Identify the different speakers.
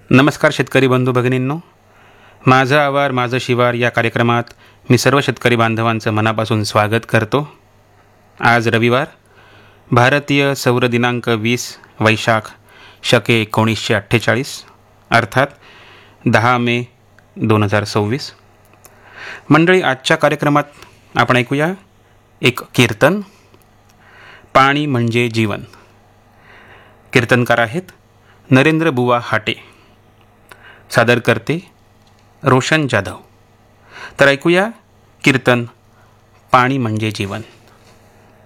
Speaker 1: नमस्कार शेतकरी बंधू भगिनींनो, माझं आवार माझं शिवार या कार्यक्रमात मी सर्व शेतकरी बांधवांचं मनापासून स्वागत करतो. आज रविवार, भारतीय सौर दिनांक 20 वैशाख शके 1948 अर्थात 10 मे 2026. मंडळी, आजच्या कार्यक्रमात आपण ऐकूया एक कीर्तन, पाणी म्हणजे जीवन. कीर्तनकार आहेत नरेंद्र बुवा हाटे, सादर करते रोशन जाधव. तर ऐकूया कीर्तन, पाणी म्हणजे जीवन.